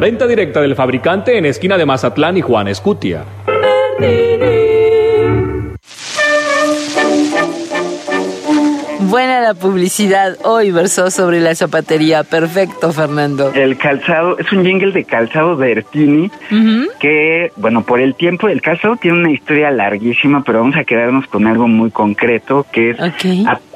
Venta directa del fabricante en esquina de Mazatlán y Juan Escutia. Buena la publicidad. Hoy versó sobre la zapatería. Perfecto, Fernando. El calzado, es un jingle de Calzado Bertini, que, bueno, por el tiempo del calzado tiene una historia larguísima, pero vamos a quedarnos con algo muy concreto, que es